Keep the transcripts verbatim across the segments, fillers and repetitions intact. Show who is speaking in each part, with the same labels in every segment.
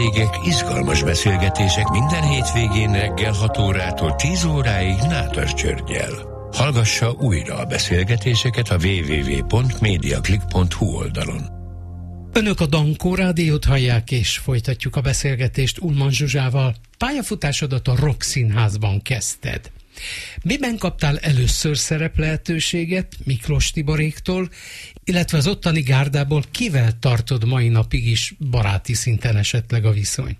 Speaker 1: Égek, izgalmas beszélgetések minden hétvégén reggel hat órától tíz óráig Nádas Györggyel. Hallgassa újra a beszélgetéseket a double-u double-u double-u pont mediaclick pont hu oldalon.
Speaker 2: Önök a Dankó Rádiót hallják, és folytatjuk a beszélgetést Ullmann Zsuzsával. Pályafutásodat a Rock Színházban kezdted. Miben kaptál először szereplehetőséget Miklós Tiboréktól, illetve az ottani gárdából kivel tartod mai napig is baráti szinten esetleg a viszony?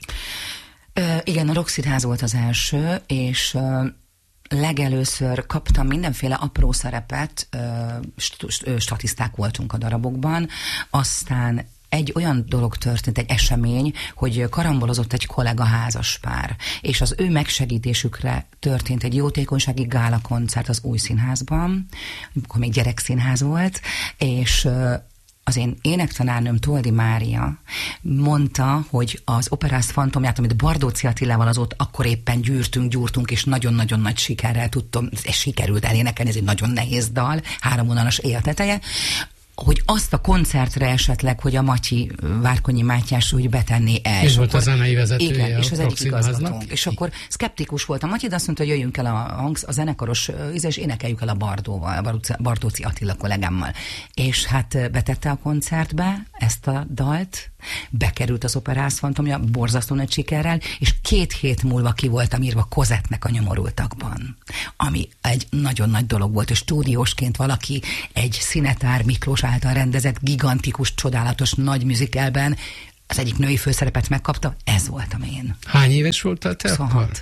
Speaker 3: Ö, igen, a Rock Színház volt az első, és ö, legelőször kaptam mindenféle apró szerepet, ö, st- statiszták voltunk a darabokban, aztán egy olyan dolog történt, egy esemény, hogy karambolozott egy kollega házaspár, és az ő megsegítésükre történt egy jótékonysági gála koncert az Új Színházban, amikor még gyerekszínház volt, és az én énektanárnőm, Toldi Mária mondta, hogy az Operász Fantomját, amit Bardóczy Attilával az ott akkor éppen gyűrtünk, gyúrtunk, és nagyon-nagyon nagy sikerrel tudtam, ez sikerült elénekelni, ez egy nagyon nehéz dal, háromvonalas élteteje, hogy azt a koncertre esetleg, hogy a Matyi, Várkonyi Mátyás úgy betenné el.
Speaker 2: És volt a zenei vezetője.
Speaker 3: Igen, és az egyik igazgatónk. És
Speaker 2: I-
Speaker 3: akkor szkeptikus volt a Matyi, de azt mondta, hogy jöjjünk el a, hang, a zenekaros, és énekeljük el a Bardóval, a Bardóczy Attila kollégámmal. És hát betette a koncertbe ezt a dalt, bekerült az Operász Fantomja, borzasztó nagy sikerrel, és két hét múlva ki voltam írva Kozettnek a Nyomorultakban, ami egy nagyon nagy dolog volt, és stúdiósként valaki egy Szinetár Miklós által rendezett gigantikus, csodálatos nagy musicalben az egyik női főszerepet megkapta, ez voltam én.
Speaker 2: Hány éves voltál te
Speaker 3: Szóval
Speaker 2: akkor?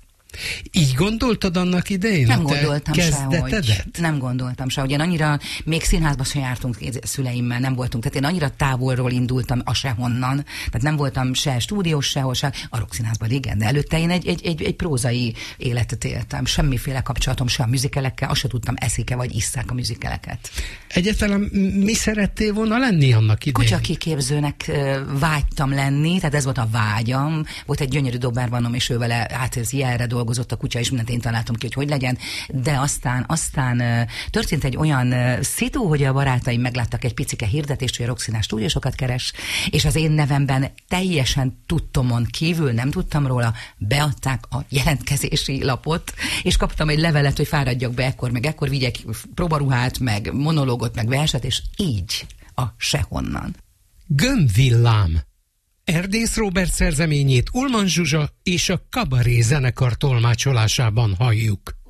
Speaker 2: Így gondoltad annak idején?
Speaker 3: Nem gondoltam
Speaker 2: kezdetedet?
Speaker 3: sehogy. Nem gondoltam sehogy. Én annyira, még színházba se jártunk szüleimmel, nem voltunk. Tehát én annyira távolról indultam a sehonnan. Tehát nem voltam se stúdiós sehol, se a Rock Színházban, igen, de előtte én egy, egy, egy, egy prózai életet éltem. Semmiféle kapcsolatom se a műzikelekkel, azt se tudtam, eszik-e vagy isszák a műzikeleket.
Speaker 2: Egyáltalán mi szerettél volna lenni annak idején?
Speaker 3: Kutyakiképzőnek vágytam lenni, tehát ez volt a vágyam. Volt egy gyönyörű dobárvanom, és ő vele, hát ez jelre dolgozott a kutya, és mindent én találtam ki, hogy hogy legyen, de aztán, aztán történt egy olyan szitu, hogy a barátaim megláttak egy picike hirdetést, hogy a Rock Színház stúdiósokat keres, és az én nevemben teljesen tudtomon kívül, nem tudtam róla, beadták a jelentkezési lapot, és kaptam egy levelet, hogy fáradjak be ekkor, meg ekkor vigyek próbaruhát, meg monológot, meg verset, és így a sehonnan.
Speaker 2: Gömbvillám. Erdész Róbert szerzeményét Ullmann Zsuzsa és a Kabaré zenekar tolmácsolásában halljuk.